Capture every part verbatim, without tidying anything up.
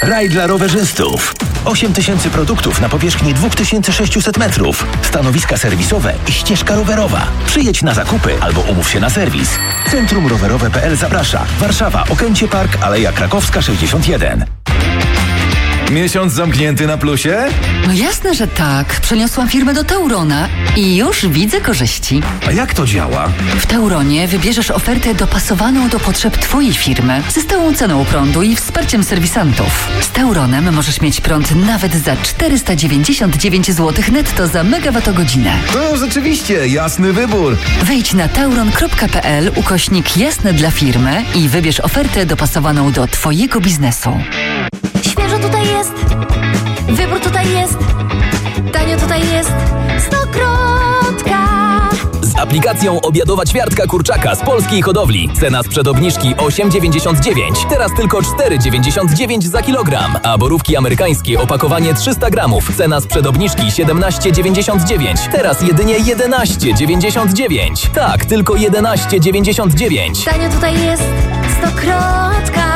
Raj dla rowerzystów. osiem tysięcy produktów na powierzchni dwa tysiące sześćset metrów. Stanowiska serwisowe i ścieżka rowerowa. Przyjedź na zakupy albo umów się na serwis. Centrum Rowerowe kropka p l zaprasza. Warszawa, Okęcie Park, Aleja Krakowska sześćdziesiąt jeden. Miesiąc zamknięty na plusie? No jasne, że tak. Przeniosłam firmę do Taurona i już widzę korzyści. A jak to działa? W Tauronie wybierzesz ofertę dopasowaną do potrzeb Twojej firmy, ze stałą ceną prądu i wsparciem serwisantów. Z Tauronem możesz mieć prąd nawet za czterysta dziewięćdziesiąt dziewięć złotych netto za megawattogodzinę. To rzeczywiście jasny wybór. Wejdź na tauron kropka p l ukośnik jasne dla firmy i wybierz ofertę dopasowaną do Twojego biznesu. Świeżo tutaj jest, wybór tutaj jest, tanio tutaj jest, Stokrotka. Z aplikacją Obiadowa Ćwiartka Kurczaka z polskiej hodowli. Cena sprzed obniżki osiem dziewięćdziesiąt dziewięć, teraz tylko cztery dziewięćdziesiąt dziewięć za kilogram. A borówki amerykańskie opakowanie trzysta gramów. Cena sprzed obniżki siedemnaście dziewięćdziesiąt dziewięć, teraz jedynie jedenaście dziewięćdziesiąt dziewięć. Tak, tylko jedenaście dziewięćdziesiąt dziewięć. Tanio tutaj jest, Stokrotka.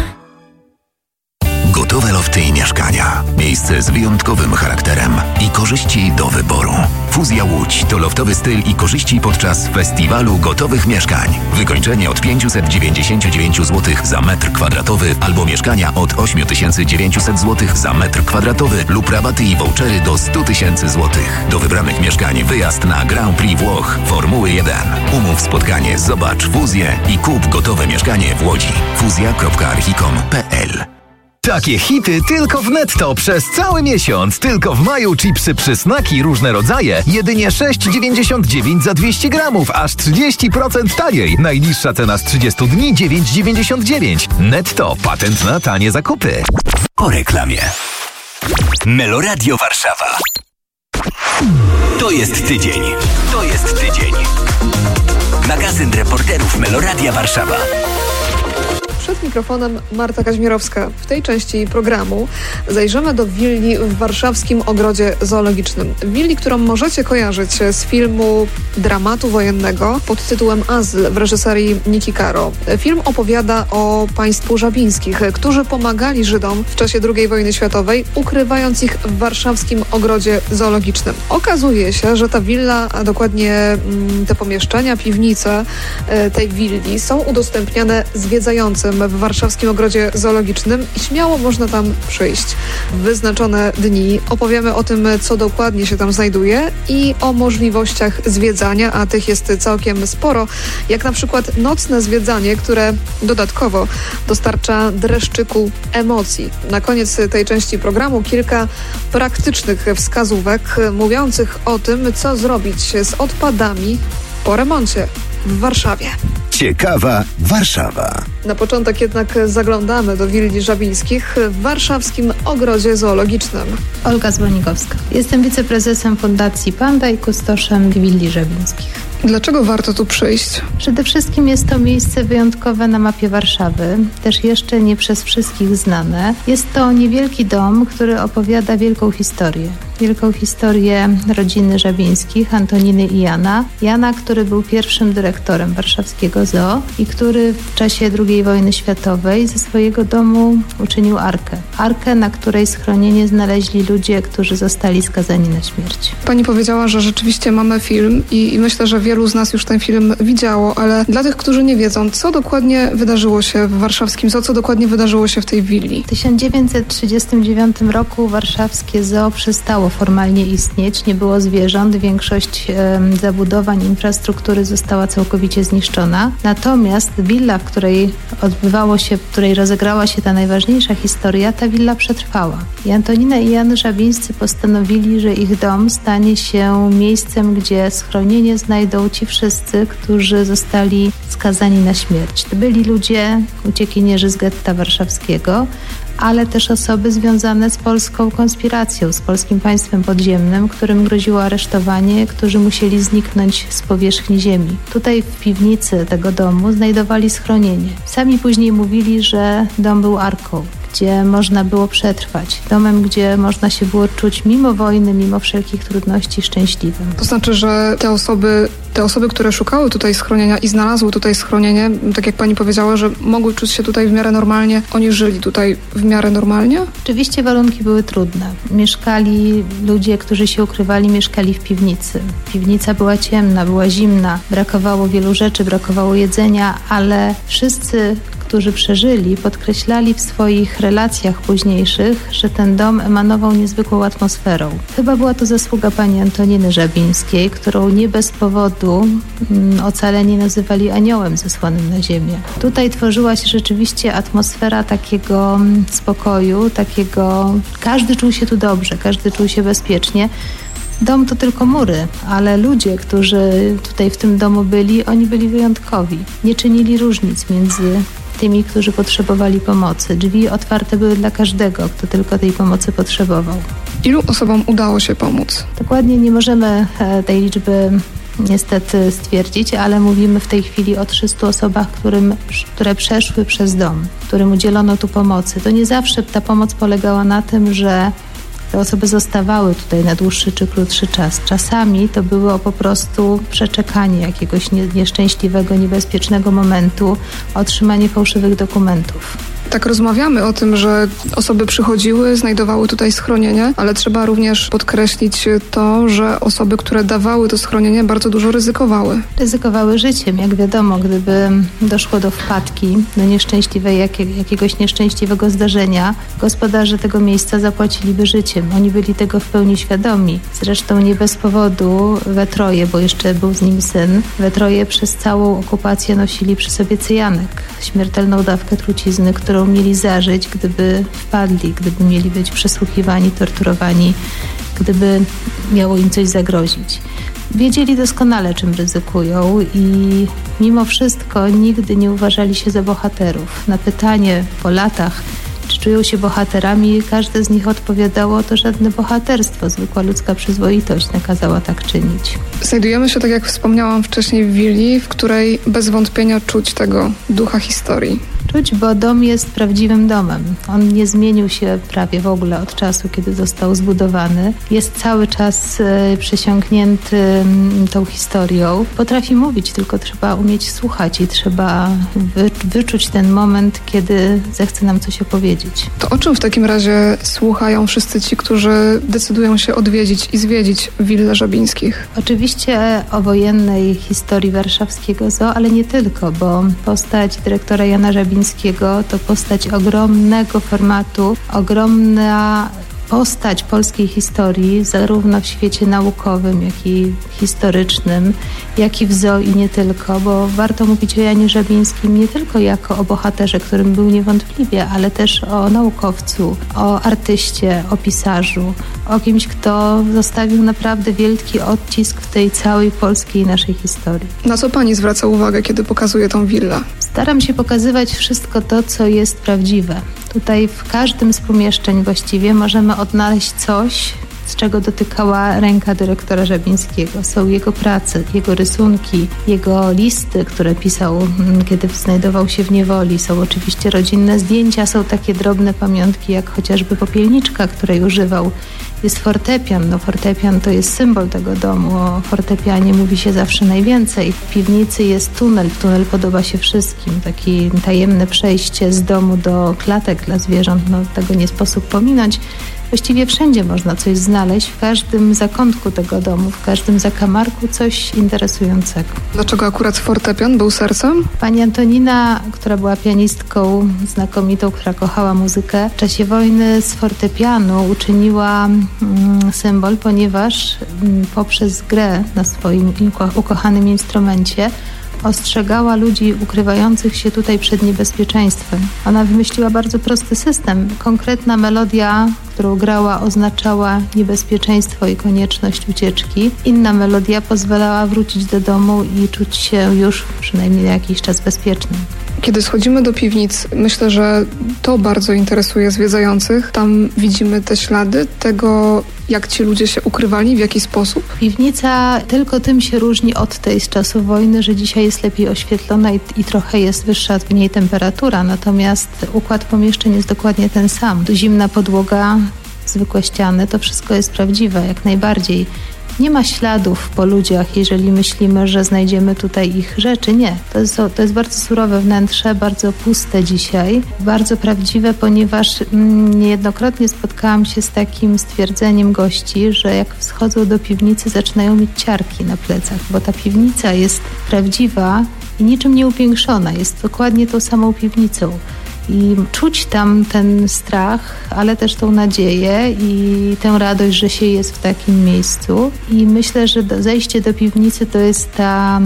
Gotowe lofty i mieszkania. Miejsce z wyjątkowym charakterem i korzyści do wyboru. Fuzja Łódź to loftowy styl i korzyści podczas festiwalu gotowych mieszkań. Wykończenie od pięćset dziewięćdziesiąt dziewięć złotych za metr kwadratowy albo mieszkania od osiem tysięcy dziewięćset złotych za metr kwadratowy lub rabaty i vouchery do sto tysięcy złotych. Do wybranych mieszkań wyjazd na Grand Prix Włoch Formuły jeden. Umów spotkanie, zobacz fuzję i kup gotowe mieszkanie w Łodzi. fuzja kropka archicom kropka p l. Takie hity tylko w Netto przez cały miesiąc. Tylko w maju chipsy przysmaki różne rodzaje. Jedynie sześć dziewięćdziesiąt dziewięć za dwieście gramów, aż trzydzieści procent taniej. Najniższa cena z trzydziestu dni dziewięć dziewięćdziesiąt dziewięć. Netto, patent na tanie zakupy. Po reklamie. Meloradio Warszawa. To jest tydzień. To jest tydzień. Magazyn reporterów Meloradia Warszawa. Przed mikrofonem Marta Kaźmierowska. W tej części programu zajrzymy do willi w warszawskim ogrodzie zoologicznym. Willi, którą możecie kojarzyć z filmu dramatu wojennego pod tytułem Azyl w reżyserii Niki Caro. Film opowiada o państwu żabińskich, którzy pomagali Żydom w czasie drugiej wojny światowej, ukrywając ich w warszawskim ogrodzie zoologicznym. Okazuje się, że ta willa, a dokładnie te pomieszczenia, piwnice tej willi są udostępniane zwiedzającym w warszawskim ogrodzie zoologicznym i śmiało można tam przyjść. W wyznaczone dni opowiemy o tym, co dokładnie się tam znajduje i o możliwościach zwiedzania, a tych jest całkiem sporo, jak na przykład nocne zwiedzanie, które dodatkowo dostarcza dreszczyku emocji. Na koniec tej części programu kilka praktycznych wskazówek mówiących o tym, co zrobić z odpadami po remoncie w Warszawie. Ciekawa Warszawa. Na początek jednak zaglądamy do willi żabińskich w warszawskim ogrodzie zoologicznym. Olga Zwonikowska. Jestem wiceprezesem Fundacji Panda i kustoszem willi żabińskich. Dlaczego warto tu przyjść? Przede wszystkim jest to miejsce wyjątkowe na mapie Warszawy, też jeszcze nie przez wszystkich znane. Jest to niewielki dom, który opowiada wielką historię. Wielką historię rodziny żabińskich, Antoniny i Jana. Jana, który był pierwszym dyrektorem warszawskiego zoo i który w czasie drugiej wojny światowej ze swojego domu uczynił arkę. Arkę, na której schronienie znaleźli ludzie, którzy zostali skazani na śmierć. Pani powiedziała, że rzeczywiście mamy film i, i myślę, że wielu z nas już ten film widziało, ale dla tych, którzy nie wiedzą, co dokładnie wydarzyło się w warszawskim zoo, co dokładnie wydarzyło się w tej willi? W tysiąc dziewięćset trzydziestym dziewiątym roku warszawskie zoo przestało formalnie istnieć, nie było zwierząt, większość e, zabudowań, infrastruktury została całkowicie zniszczona. Natomiast willa, w której odbywało się, w której rozegrała się ta najważniejsza historia, ta willa przetrwała. I Antonina i Jan Żabińscy postanowili, że ich dom stanie się miejscem, gdzie schronienie znajdą ci wszyscy, którzy zostali skazani na śmierć. To byli ludzie, uciekinierzy z getta warszawskiego, ale też osoby związane z polską konspiracją, z polskim państwem podziemnym, którym groziło aresztowanie, którzy musieli zniknąć z powierzchni ziemi. Tutaj w piwnicy tego domu znajdowali schronienie. Sami później mówili, że dom był arką, gdzie można było przetrwać, domem, gdzie można się było czuć mimo wojny, mimo wszelkich trudności szczęśliwym. To znaczy, że te osoby, te osoby, które szukały tutaj schronienia i znalazły tutaj schronienie, tak jak pani powiedziała, że mogły czuć się tutaj w miarę normalnie, oni żyli tutaj w miarę normalnie? Oczywiście warunki były trudne. Mieszkali ludzie, którzy się ukrywali, mieszkali w piwnicy. Piwnica była ciemna, była zimna, brakowało wielu rzeczy, brakowało jedzenia, ale wszyscy, którzy przeżyli, podkreślali w swoich relacjach późniejszych, że ten dom emanował niezwykłą atmosferą. Chyba była to zasługa pani Antoniny Żabińskiej, którą nie bez powodu mm, ocaleni nazywali aniołem zesłanym na ziemię. Tutaj tworzyła się rzeczywiście atmosfera takiego mm, spokoju, takiego... Każdy czuł się tu dobrze, każdy czuł się bezpiecznie. Dom to tylko mury, ale ludzie, którzy tutaj w tym domu byli, oni byli wyjątkowi. Nie czynili różnic między tymi, którzy potrzebowali pomocy. Drzwi otwarte były dla każdego, kto tylko tej pomocy potrzebował. Ilu osobom udało się pomóc? Dokładnie nie możemy tej liczby niestety stwierdzić, ale mówimy w tej chwili o trzystu osobach, którym, które przeszły przez dom, którym udzielono tu pomocy. To nie zawsze ta pomoc polegała na tym, że te osoby zostawały tutaj na dłuższy czy krótszy czas. Czasami to było po prostu przeczekanie jakiegoś nie, nieszczęśliwego, niebezpiecznego momentu, otrzymanie fałszywych dokumentów. Tak rozmawiamy o tym, że osoby przychodziły, znajdowały tutaj schronienie, ale trzeba również podkreślić to, że osoby, które dawały to schronienie, bardzo dużo ryzykowały. Ryzykowały życiem. Jak wiadomo, gdyby doszło do wpadki, do nieszczęśliwej, jakiej, jakiegoś nieszczęśliwego zdarzenia, gospodarze tego miejsca zapłaciliby życiem. Oni byli tego w pełni świadomi. Zresztą nie bez powodu we troje, bo jeszcze był z nim syn, we troje przez całą okupację nosili przy sobie cyjanek, śmiertelną dawkę trucizny, którą mieli zażyć, gdyby wpadli, gdyby mieli być przesłuchiwani, torturowani, gdyby miało im coś zagrozić. Wiedzieli doskonale, czym ryzykują i mimo wszystko nigdy nie uważali się za bohaterów. Na pytanie po latach, czy czują się bohaterami, każde z nich odpowiadało, to żadne bohaterstwo, zwykła ludzka przyzwoitość nakazała tak czynić. Znajdujemy się, tak jak wspomniałam wcześniej, w willi, w której bez wątpienia czuć tego ducha historii. Czuć, bo dom jest prawdziwym domem. On nie zmienił się prawie w ogóle od czasu, kiedy został zbudowany. Jest cały czas e, przesiąknięty m, tą historią. Potrafi mówić, tylko trzeba umieć słuchać i trzeba wy, wyczuć ten moment, kiedy zechce nam coś opowiedzieć. To o czym w takim razie słuchają wszyscy ci, którzy decydują się odwiedzić i zwiedzić willę Żabińskich? Oczywiście o wojennej historii warszawskiego zoo, ale nie tylko, bo postać dyrektora Jana Żabińskiego to postać ogromnego formatu, ogromna postać polskiej historii, zarówno w świecie naukowym, jak i historycznym, jak i w zoo i nie tylko, bo warto mówić o Janie Żabińskim nie tylko jako o bohaterze, którym był niewątpliwie, ale też o naukowcu, o artyście, o pisarzu, o kimś, kto zostawił naprawdę wielki odcisk w tej całej polskiej naszej historii. Na co pani zwraca uwagę, kiedy pokazuje tą willę? Staram się pokazywać wszystko to, co jest prawdziwe. Tutaj w każdym z pomieszczeń właściwie możemy odnaleźć coś, z czego dotykała ręka dyrektora Żabińskiego. Są jego prace, jego rysunki, jego listy, które pisał, kiedy znajdował się w niewoli. Są oczywiście rodzinne zdjęcia, są takie drobne pamiątki, jak chociażby popielniczka, której używał. Jest fortepian. No fortepian to jest symbol tego domu. O fortepianie mówi się zawsze najwięcej. W piwnicy jest tunel. Tunel podoba się wszystkim. Takie tajemne przejście z domu do klatek dla zwierząt. No tego nie sposób pominąć. Właściwie wszędzie można coś znaleźć, w każdym zakątku tego domu, w każdym zakamarku coś interesującego. Dlaczego akurat fortepian był sercem? Pani Antonina, która była pianistką znakomitą, która kochała muzykę, w czasie wojny z fortepianu uczyniła mm, symbol, ponieważ mm, poprzez grę na swoim ukochanym instrumencie ostrzegała ludzi ukrywających się tutaj przed niebezpieczeństwem. Ona wymyśliła bardzo prosty system. Konkretna melodia, którą grała, oznaczała niebezpieczeństwo i konieczność ucieczki. Inna melodia pozwalała wrócić do domu i czuć się już przynajmniej na jakiś czas bezpiecznym. Kiedy schodzimy do piwnic, myślę, że to bardzo interesuje zwiedzających. Tam widzimy te ślady tego, jak ci ludzie się ukrywali, w jaki sposób. Piwnica tylko tym się różni od tej z czasów wojny, że dzisiaj jest lepiej oświetlona i, i trochę jest wyższa w niej temperatura, natomiast układ pomieszczeń jest dokładnie ten sam. Tu zimna podłoga, zwykłe ściany, to wszystko jest prawdziwe, jak najbardziej. Nie ma śladów po ludziach, jeżeli myślimy, że znajdziemy tutaj ich rzeczy. Nie. To jest, to jest bardzo surowe wnętrze, bardzo puste dzisiaj, bardzo prawdziwe, ponieważ mm, niejednokrotnie spotkałam się z takim stwierdzeniem gości, że jak wschodzą do piwnicy, zaczynają mieć ciarki na plecach, bo ta piwnica jest prawdziwa i niczym nie upiększona. Jest dokładnie tą samą piwnicą. I czuć tam ten strach, ale też tą nadzieję i tę radość, że się jest w takim miejscu. I myślę, że do, zejście do piwnicy to jest ta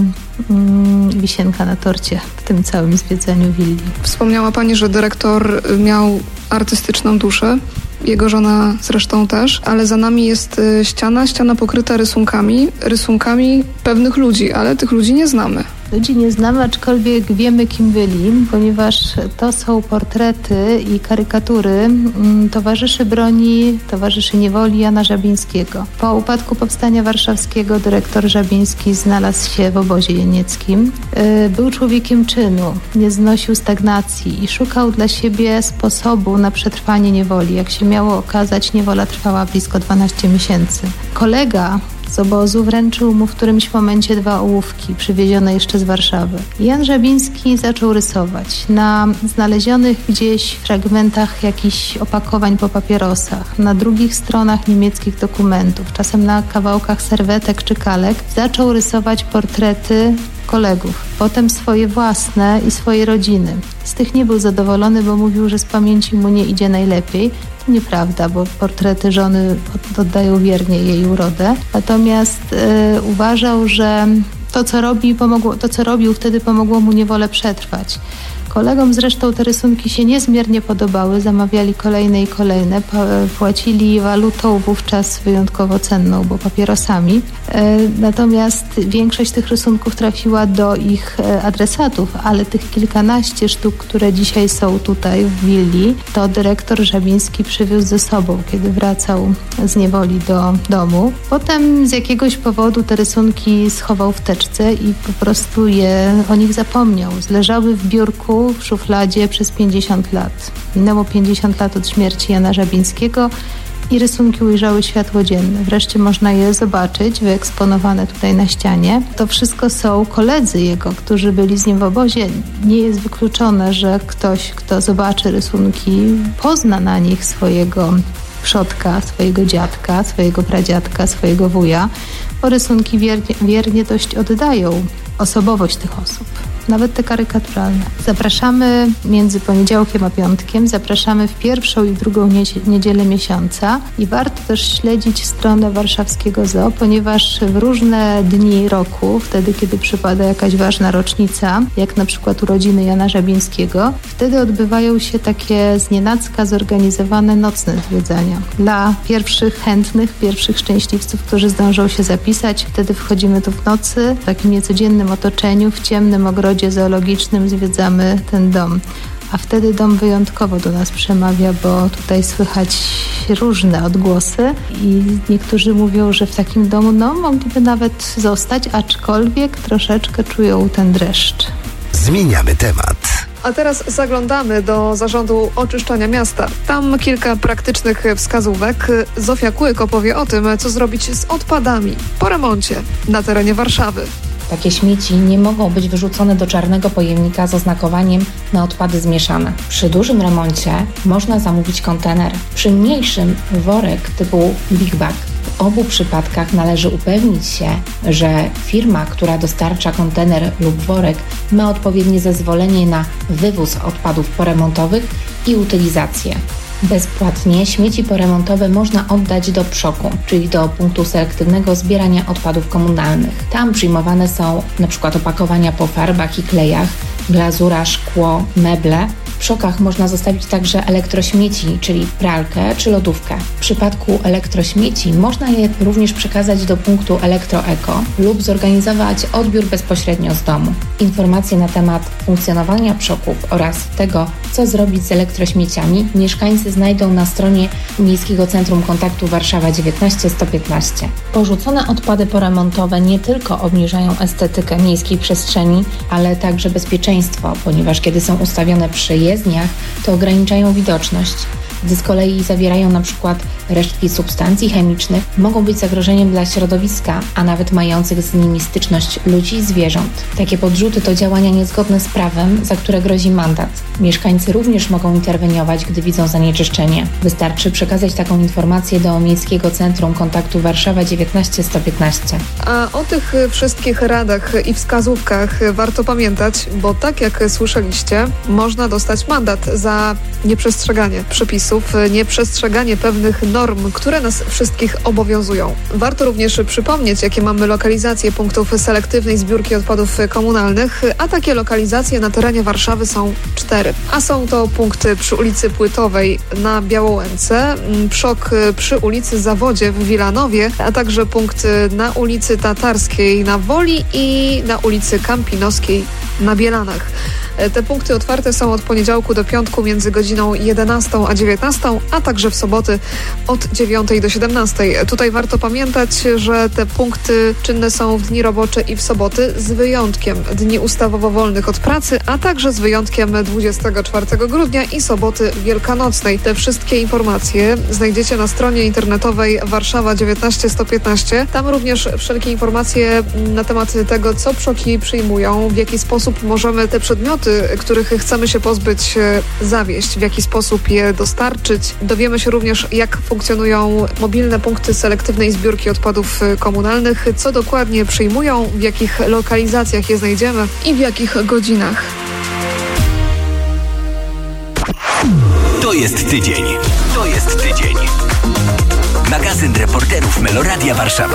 mm, wisienka na torcie w tym całym zwiedzaniu willi. Wspomniała Pani, że dyrektor miał artystyczną duszę. Jego żona zresztą też, ale za nami jest ściana, ściana pokryta rysunkami, rysunkami pewnych ludzi, ale tych ludzi nie znamy. Ludzi nie znamy, aczkolwiek wiemy, kim byli, ponieważ to są portrety i karykatury towarzyszy broni, towarzyszy niewoli Jana Żabińskiego. Po upadku Powstania Warszawskiego dyrektor Żabiński znalazł się w obozie jenieckim. Był człowiekiem czynu, nie znosił stagnacji i szukał dla siebie sposobu na przetrwanie niewoli. Jak się miało okazać, niewola trwała blisko dwanaście miesięcy. Kolega z obozu wręczył mu w którymś momencie dwa ołówki przywiezione jeszcze z Warszawy. Jan Żabiński zaczął rysować. Na znalezionych gdzieś fragmentach jakichś opakowań po papierosach, na drugich stronach niemieckich dokumentów, czasem na kawałkach serwetek czy kalek, zaczął rysować portrety kolegów, potem swoje własne i swojej rodziny. Z tych nie był zadowolony, bo mówił, że z pamięci mu nie idzie najlepiej. To nieprawda, bo portrety żony oddają wiernie jej urodę. Natomiast yy, uważał, że to co, robi, pomogło, to, co robił wtedy, pomogło mu niewolę przetrwać. Kolegom zresztą te rysunki się niezmiernie podobały, zamawiali kolejne i kolejne, płacili walutą wówczas wyjątkowo cenną, bo papierosami. Natomiast większość tych rysunków trafiła do ich adresatów, ale tych kilkanaście sztuk, które dzisiaj są tutaj w willi, to dyrektor Żabiński przywiózł ze sobą, kiedy wracał z niewoli do domu. Potem z jakiegoś powodu te rysunki schował w teczce i po prostu je o nich zapomniał. Leżały w biurku w szufladzie przez pięćdziesiąt lat. Minęło pięćdziesiąt lat od śmierci Jana Żabińskiego i rysunki ujrzały światło dzienne. Wreszcie można je zobaczyć, wyeksponowane tutaj na ścianie. To wszystko są koledzy jego, którzy byli z nim w obozie. Nie jest wykluczone, że ktoś, kto zobaczy rysunki, pozna na nich swojego przodka, swojego dziadka, swojego pradziadka, swojego wuja, bo rysunki wiernie, wiernie dość oddają osobowość tych osób. Nawet te karykaturalne. Zapraszamy między poniedziałkiem a piątkiem, zapraszamy w pierwszą i drugą niedzielę miesiąca i warto też śledzić stronę warszawskiego zoo, ponieważ w różne dni roku, wtedy kiedy przypada jakaś ważna rocznica, jak na przykład urodziny Jana Żabińskiego, wtedy odbywają się takie znienacka zorganizowane nocne zwiedzania. Dla pierwszych chętnych, pierwszych szczęśliwców, którzy zdążą się zapisać, wtedy wchodzimy tu w nocy, w takim niecodziennym otoczeniu, w ciemnym ogrodzie zoologicznym zwiedzamy ten dom. A wtedy dom wyjątkowo do nas przemawia, bo tutaj słychać różne odgłosy i niektórzy mówią, że w takim domu no, mogliby nawet zostać, aczkolwiek troszeczkę czują ten dreszcz. Zmieniamy temat. A teraz zaglądamy do Zarządu Oczyszczania Miasta. Tam kilka praktycznych wskazówek. Zofia Kłyk opowie o tym, co zrobić z odpadami po remoncie na terenie Warszawy. Takie śmieci nie mogą być wyrzucone do czarnego pojemnika z oznakowaniem na odpady zmieszane. Przy dużym remoncie można zamówić kontener. Przy mniejszym worek typu Big Bag. W obu przypadkach należy upewnić się, że firma, która dostarcza kontener lub worek, ma odpowiednie zezwolenie na wywóz odpadów poremontowych i utylizację. Bezpłatnie śmieci poremontowe można oddać do przoku, czyli do punktu selektywnego zbierania odpadów komunalnych. Tam przyjmowane są np. opakowania po farbach i klejach, glazura, szkło, meble, Przokach można zostawić także elektrośmieci, czyli pralkę czy lodówkę. W przypadku elektrośmieci można je również przekazać do punktu Elektroeko lub zorganizować odbiór bezpośrednio z domu. Informacje na temat funkcjonowania przoków oraz tego, co zrobić z elektrośmieciami, mieszkańcy znajdą na stronie Miejskiego Centrum Kontaktu Warszawa dziewiętnaście sto piętnaście. Porzucone odpady poremontowe nie tylko obniżają estetykę miejskiej przestrzeni, ale także bezpieczeństwo, ponieważ kiedy są ustawione przy jezdniach, to ograniczają widoczność. Gdy z kolei zawierają na przykład resztki substancji chemicznych, mogą być zagrożeniem dla środowiska, a nawet mających z nimi styczność ludzi i zwierząt. Takie podrzuty to działania niezgodne z prawem, za które grozi mandat. Mieszkańcy również mogą interweniować, gdy widzą zanieczyszczenie. Wystarczy przekazać taką informację do Miejskiego Centrum Kontaktu Warszawa dziewiętnaście sto piętnaście. A o tych wszystkich radach i wskazówkach warto pamiętać, bo tak jak słyszeliście, można dostać mandat za nieprzestrzeganie przepisów, nieprzestrzeganie pewnych norm, które nas wszystkich obowiązują. Warto również przypomnieć, jakie mamy lokalizacje punktów selektywnej zbiórki odpadów komunalnych, a takie lokalizacje na terenie Warszawy są cztery. A są to punkty przy ulicy Płytowej na Białołęce, przok przy ulicy Zawodzie w Wilanowie, a także punkt na ulicy Tatarskiej na Woli i na ulicy Kampinoskiej na Bielanach. Te punkty otwarte są od poniedziałku do piątku między godziną jedenastą a dziewiętnastą, a także w soboty od dziewiątej do siedemnastej. Tutaj warto pamiętać, że te punkty czynne są w dni robocze i w soboty, z wyjątkiem dni ustawowo wolnych od pracy, a także z wyjątkiem dwudziestego czwartego grudnia i soboty wielkanocnej. Te wszystkie informacje znajdziecie na stronie internetowej Warszawa dziewiętnaście sto piętnaście. Tam również wszelkie informacje na temat tego, co przoki przyjmują, w jaki sposób możemy te przedmioty, których chcemy się pozbyć, zawieźć, w jaki sposób je dostarczyć. Dowiemy się również, jak funkcjonują mobilne punkty selektywnej zbiórki odpadów komunalnych, co dokładnie przyjmują, w jakich lokalizacjach je znajdziemy i w jakich godzinach. To jest tydzień. To jest tydzień. Magazyn reporterów Meloradia Warszawa.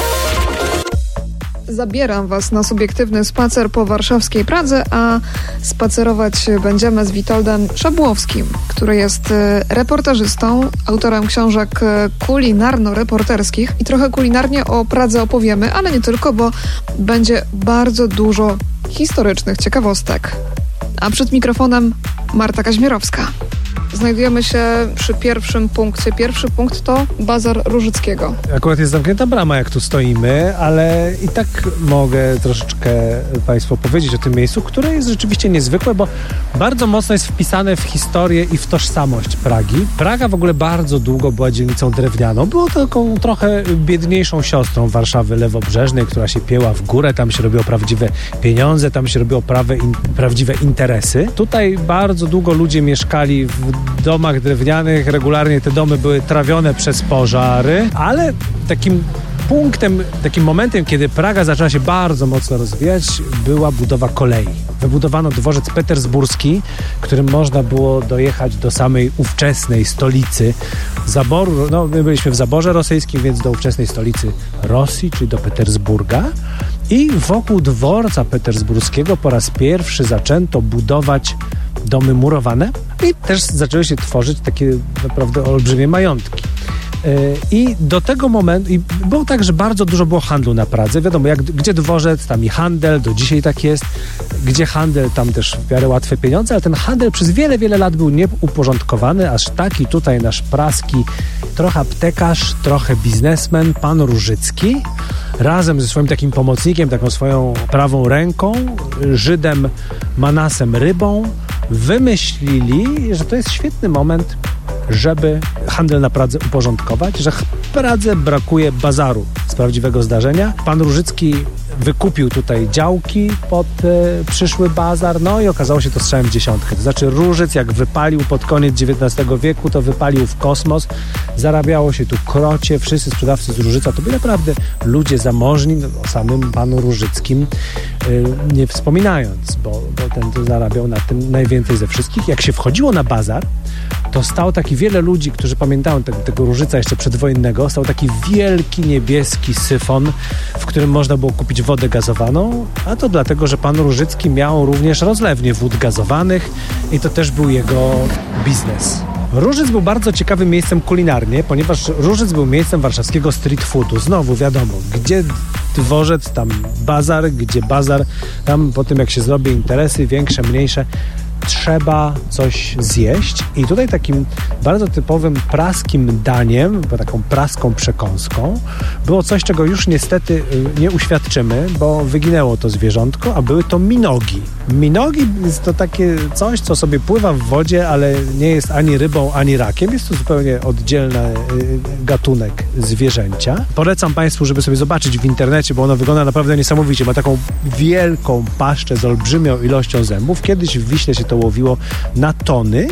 Zabieram Was na subiektywny spacer po warszawskiej Pradze, a spacerować będziemy z Witoldem Szabłowskim, który jest reportażystą, autorem książek kulinarno-reporterskich i trochę kulinarnie o Pradze opowiemy, ale nie tylko, bo będzie bardzo dużo historycznych ciekawostek. A przed mikrofonem Marta Kaźmierowska. Znajdujemy się przy pierwszym punkcie. Pierwszy punkt to Bazar Różyckiego. Akurat jest zamknięta brama, jak tu stoimy, ale i tak mogę troszeczkę Państwu powiedzieć o tym miejscu, które jest rzeczywiście niezwykłe, bo bardzo mocno jest wpisane w historię i w tożsamość Pragi. Praga w ogóle bardzo długo była dzielnicą drewnianą. Było taką trochę biedniejszą siostrą Warszawy lewobrzeżnej, która się pieła w górę. Tam się robiło prawdziwe pieniądze, tam się robiło prawe in, prawdziwe interesy. Tutaj bardzo długo ludzie mieszkali w domach drewnianych, regularnie te domy były trawione przez pożary, ale takim punktem, takim momentem, kiedy Praga zaczęła się bardzo mocno rozwijać, była budowa kolei. Wybudowano dworzec petersburski, którym można było dojechać do samej ówczesnej stolicy Zaboru. No, my byliśmy w Zaborze Rosyjskim, więc do ówczesnej stolicy Rosji, czyli do Petersburga. I wokół dworca petersburskiego po raz pierwszy zaczęto budować domy murowane i też zaczęły się tworzyć takie naprawdę olbrzymie majątki. I do tego momentu, i było tak, że bardzo dużo było handlu na Pradze. Wiadomo, jak, gdzie dworzec, tam i handel, do dzisiaj tak jest. Gdzie handel, tam też w miarę łatwe pieniądze, ale ten handel przez wiele, wiele lat był nieuporządkowany, aż taki tutaj nasz praski, trochę aptekarz, trochę biznesmen, pan Różycki, razem ze swoim takim pomocnikiem, taką swoją prawą ręką, Żydem Manasem Rybą, wymyślili, że to jest świetny moment, żeby handel na Pradze uporządkować, że w Pradze brakuje bazaru z prawdziwego zdarzenia. Pan Różycki wykupił tutaj działki pod e, przyszły bazar, no i okazało się to strzałem w dziesiątkę. To znaczy Różyc, jak wypalił pod koniec dziewiętnastego wieku, to wypalił w kosmos. Zarabiało się tu krocie, wszyscy sprzedawcy z Różyca to byli naprawdę ludzie zamożni, no, o samym panu Różyckim nie wspominając, bo, bo ten to zarabiał na tym najwięcej ze wszystkich. Jak się wchodziło na bazar, to stał taki wiele ludzi, którzy pamiętają te, tego Różyca jeszcze przedwojennego, stał taki wielki niebieski syfon, w którym można było kupić wodę gazowaną, a to dlatego, że pan Różycki miał również rozlewnię wód gazowanych i to też był jego biznes. Różyc był bardzo ciekawym miejscem kulinarnie, ponieważ Różyc był miejscem warszawskiego street foodu. Znowu wiadomo, gdzie dworzec, tam bazar, gdzie bazar, tam po tym jak się zrobi interesy, większe, mniejsze, trzeba coś zjeść. I tutaj takim bardzo typowym praskim daniem, bo taką praską przekąską, było coś, czego już niestety nie uświadczymy, bo wyginęło to zwierzątko, a były to minogi. Minogi jest to takie coś, co sobie pływa w wodzie, ale nie jest ani rybą, ani rakiem. Jest to zupełnie oddzielny gatunek zwierzęcia. Polecam Państwu, żeby sobie zobaczyć w internecie, bo ono wygląda naprawdę niesamowicie. Ma taką wielką paszczę z olbrzymią ilością zębów. Kiedyś w Wiśle się to łowiło na tony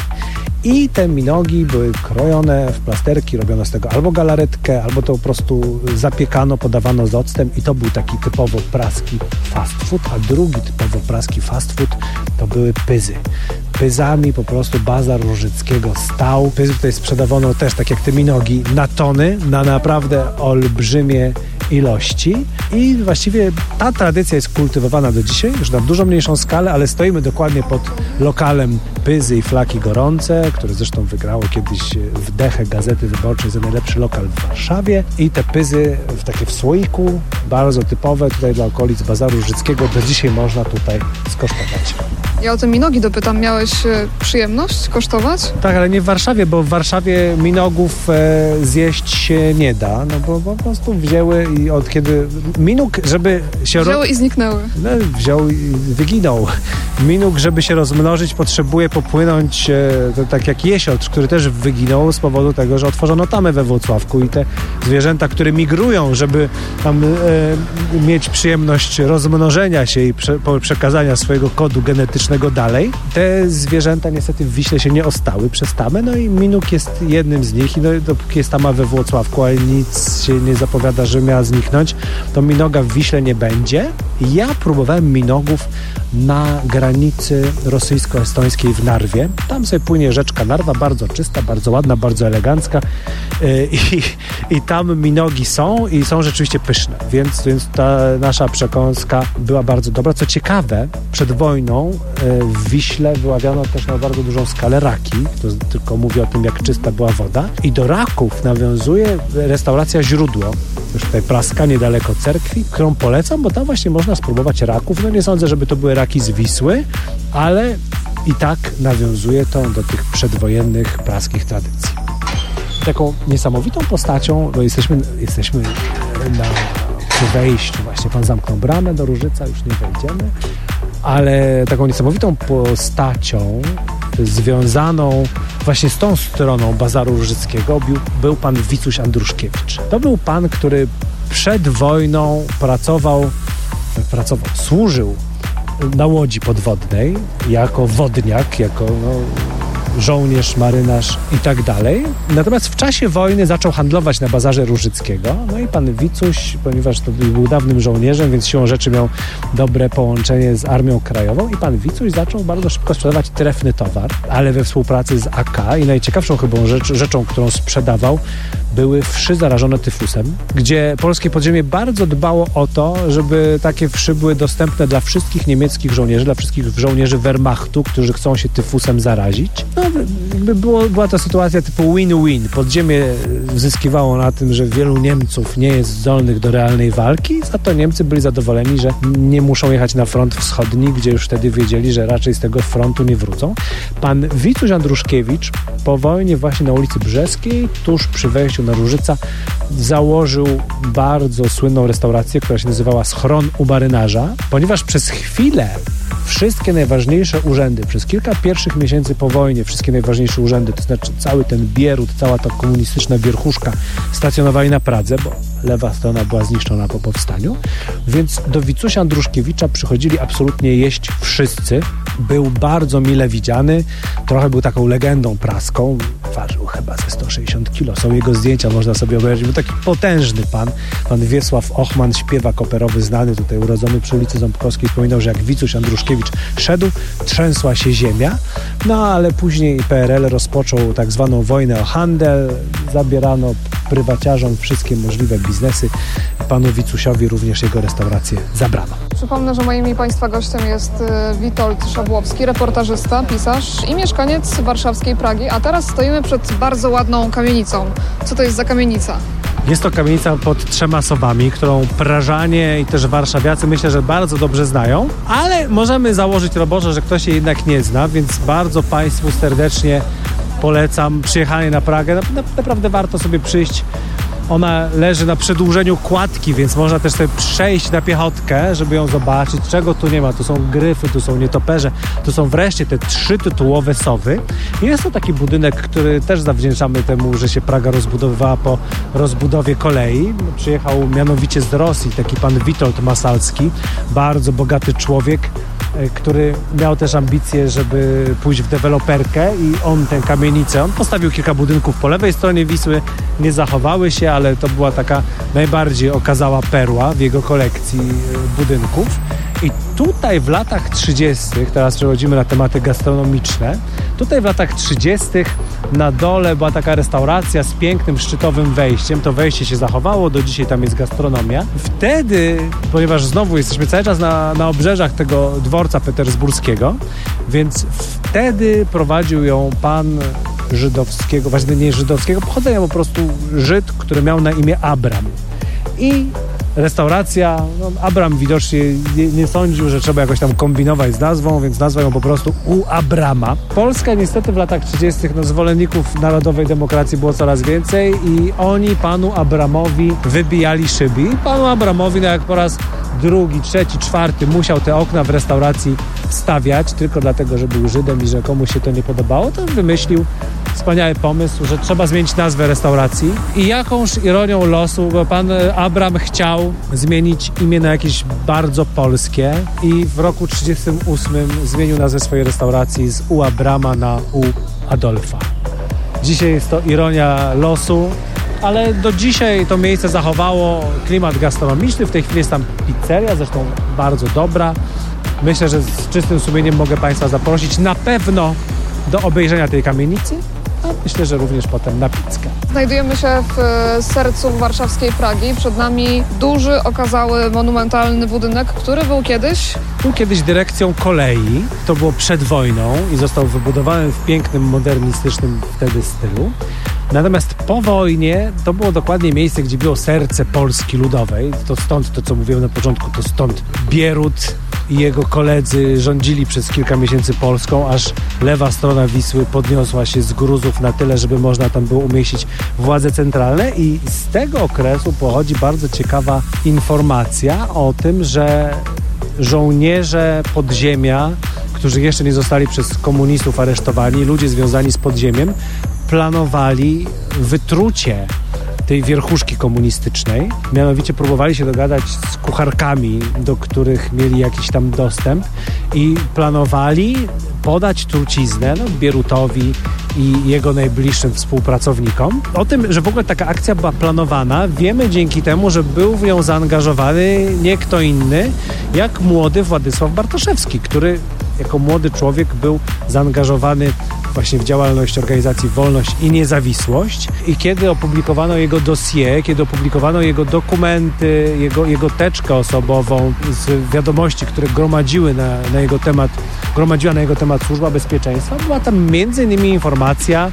i te minogi były krojone w plasterki, robiono z tego albo galaretkę, albo to po prostu zapiekano, podawano z octem i to był taki typowo praski fast food, a drugi typowo praski fast food to były pyzy. Pyzami po prostu bazar Różyckiego stał. Pyzy tutaj sprzedawano też, tak jak te minogi, na tony, na naprawdę olbrzymie ilości i właściwie ta tradycja jest kultywowana do dzisiaj, już na dużo mniejszą skalę, ale stoimy dokładnie pod lokalem Pyzy i Flaki Gorące, które zresztą wygrało kiedyś w Dechę Gazety Wyborczej za najlepszy lokal w Warszawie i te Pyzy w takie w słoiku, bardzo typowe tutaj dla okolic Bazaru Różyckiego, do dzisiaj można tutaj skosztować. Ja o te minogi dopytam, miałeś przyjemność kosztować? Tak, ale nie w Warszawie, bo w Warszawie minogów e, zjeść się nie da, no bo po prostu wzięły i od kiedy... Minóg, żeby się... Wzięły ro... i zniknęły. No, wziął i wyginął. Minóg, żeby się rozmnożyć, potrzebuje popłynąć, e, to tak jak jesiotr, który też wyginął z powodu tego, że otworzono tamę we Włocławku i te zwierzęta, które migrują, żeby tam e, mieć przyjemność rozmnożenia się i prze, przekazania swojego kodu genetycznego dalej. Te zwierzęta niestety w Wiśle się nie ostały przez tamę, no i minóg jest jednym z nich i no, dopóki jest tama we Włocławku, ale nic się nie zapowiada, że miała zniknąć, to minoga w Wiśle nie będzie. Ja próbowałem minogów na granicy rosyjsko-estońskiej w Narwie. Tam sobie płynie rzeczka Narwa, bardzo czysta, bardzo ładna, bardzo elegancka i, i tam minogi są i są rzeczywiście pyszne, więc, więc ta nasza przekąska była bardzo dobra. Co ciekawe, przed wojną w Wiśle wyławiano też na bardzo dużą skalę raki, to tylko mówię o tym, jak czysta była woda i do raków nawiązuje restauracja Źródło, już tutaj Praska, niedaleko cerkwi, którą polecam, bo tam właśnie można spróbować raków. No nie sądzę, żeby to były raki z Wisły, ale i tak nawiązuje to do tych przedwojennych praskich tradycji. Taką niesamowitą postacią, bo jesteśmy, jesteśmy na przy wejściu, właśnie pan zamknął bramę do Różyca, już nie wejdziemy, ale taką niesamowitą postacią związaną właśnie z tą stroną Bazaru Różyckiego był, był pan Wicuś Andruszkiewicz. To był pan, który przed wojną pracował, pracował, służył na łodzi podwodnej jako wodniak, jako no, żołnierz, marynarz i tak dalej. Natomiast w czasie wojny zaczął handlować na Bazarze Różyckiego. No i pan Wicuś, ponieważ to był dawnym żołnierzem, więc siłą rzeczy miał dobre połączenie z Armią Krajową i pan Wicuś zaczął bardzo szybko sprzedawać trefny towar, ale we współpracy z A K i najciekawszą chyba rzecz, rzeczą, którą sprzedawał, były wszy zarażone tyfusem, gdzie polskie podziemie bardzo dbało o to, żeby takie wszy były dostępne dla wszystkich niemieckich żołnierzy, dla wszystkich żołnierzy Wehrmachtu, którzy chcą się tyfusem zarazić. No, jakby było, była to sytuacja typu win-win. Podziemie zyskiwało na tym, że wielu Niemców nie jest zdolnych do realnej walki, za to Niemcy byli zadowoleni, że nie muszą jechać na front wschodni, gdzie już wtedy wiedzieli, że raczej z tego frontu nie wrócą. Pan Wicuś Andruszkiewicz po wojnie właśnie na ulicy Brzeskiej, tuż przy wejściu na Różyca, założył bardzo słynną restaurację, która się nazywała Schron u Marynarza, ponieważ przez chwilę wszystkie najważniejsze urzędy, przez kilka pierwszych miesięcy po wojnie, wszystkie najważniejsze urzędy, to znaczy cały ten Bierut, cała ta komunistyczna wierchuszka stacjonowali na Pradze, bo lewa strona była zniszczona po powstaniu, więc do Wicusia Andruszkiewicza przychodzili absolutnie jeść wszyscy. Był bardzo mile widziany, trochę był taką legendą praską. ważył chyba ze sto sześćdziesiąt kilo. Są jego zdjęcia, można sobie obejrzeć. Był taki potężny pan. Pan Wiesław Ochman, śpiewak operowy, znany tutaj, urodzony przy ulicy Ząbkowskiej. Wspominał, że jak Wicuś Andruszkiewicz szedł, trzęsła się ziemia. No ale później P R L rozpoczął tak zwaną wojnę o handel. Zabierano prywaciarzom wszystkie możliwe biznesy. Panu Wicusiowi również jego restaurację zabrano. Przypomnę, że moim i Państwa gościem jest Witold Szabłowski, reportażysta, pisarz i mieszkaniec warszawskiej Pragi. A teraz stoimy przed bardzo ładną kamienicą. Co to jest za kamienica? Jest to kamienica pod trzema sobami, którą Prażanie i też warszawiacy myślę, że bardzo dobrze znają, ale możemy założyć roboczo, że ktoś się jednak nie zna, więc bardzo Państwu serdecznie polecam przyjechanie na Pragę. Naprawdę warto sobie przyjść. Ona leży na przedłużeniu kładki, więc można też sobie przejść na piechotkę, żeby ją zobaczyć. Czego tu nie ma? Tu są gryfy, tu są nietoperze, tu są wreszcie te trzy tytułowe sowy. Jest to taki budynek, który też zawdzięczamy temu, że się Praga rozbudowywała po rozbudowie kolei. Przyjechał mianowicie z Rosji taki pan Witold Masalski, bardzo bogaty człowiek, który miał też ambicje, żeby pójść w deweloperkę i on tę kamienicę, on postawił kilka budynków po lewej stronie Wisły, nie zachowały się, ale to była taka najbardziej okazała perła w jego kolekcji budynków. I tutaj w latach trzydziestych, teraz przechodzimy na tematy gastronomiczne, tutaj w latach trzydziestych na dole była taka restauracja z pięknym szczytowym wejściem. To wejście się zachowało, do dzisiaj tam jest gastronomia. Wtedy, ponieważ znowu jesteśmy cały czas na, na obrzeżach tego dworca petersburskiego, więc wtedy prowadził ją pan żydowskiego, właśnie nie żydowskiego pochodzenia, po prostu Żyd, który miał na imię Abram. I restauracja, no Abram widocznie nie, nie sądził, że trzeba jakoś tam kombinować z nazwą, więc nazwał ją po prostu U Abrama. Polska niestety w latach trzydziestych no, zwolenników narodowej demokracji było coraz więcej i oni panu Abramowi wybijali szyby. I panu Abramowi no, jak po raz drugi, trzeci, czwarty musiał te okna w restauracji stawiać tylko dlatego, że był Żydem i że komuś się to nie podobało, to wymyślił wspaniały pomysł, że trzeba zmienić nazwę restauracji i jakąż ironią losu, bo pan Abram chciał zmienić imię na jakieś bardzo polskie i w roku trzydziestym ósmym zmienił nazwę swojej restauracji z U Abrama na U Adolfa. Dzisiaj jest to ironia losu, ale do dzisiaj to miejsce zachowało klimat gastronomiczny. W tej chwili jest tam pizzeria, zresztą bardzo dobra. Myślę, że z czystym sumieniem mogę Państwa zaprosić na pewno do obejrzenia tej kamienicy, a myślę, że również potem na pizzkę. Znajdujemy się w sercu warszawskiej Pragi. Przed nami duży, okazały, monumentalny budynek, który był kiedyś... Był kiedyś dyrekcją kolei. To było przed wojną i został wybudowany w pięknym, modernistycznym wtedy stylu. Natomiast po wojnie to było dokładnie miejsce, gdzie było serce Polski Ludowej. To stąd to, co mówiłem na początku, to stąd Bierut i jego koledzy rządzili przez kilka miesięcy Polską, aż lewa strona Wisły podniosła się z gruzów na tyle, żeby można tam było umieścić władze centralne i z tego okresu pochodzi bardzo ciekawa informacja o tym, że żołnierze podziemia, którzy jeszcze nie zostali przez komunistów aresztowani, ludzie związani z podziemiem, planowali wytrucie tej wierchuszki komunistycznej. Mianowicie próbowali się dogadać z kucharkami, do których mieli jakiś tam dostęp i planowali podać truciznę no, Bierutowi i jego najbliższym współpracownikom. O tym, że w ogóle taka akcja była planowana, wiemy dzięki temu, że był w nią zaangażowany nie kto inny, jak młody Władysław Bartoszewski, który jako młody człowiek był zaangażowany właśnie w działalność organizacji Wolność i Niezawisłość i kiedy opublikowano jego dossier, kiedy opublikowano jego dokumenty, jego, jego teczkę osobową z wiadomości, które gromadziły na, na jego temat, gromadziła na jego temat Służba Bezpieczeństwa, była tam między innymi informacja,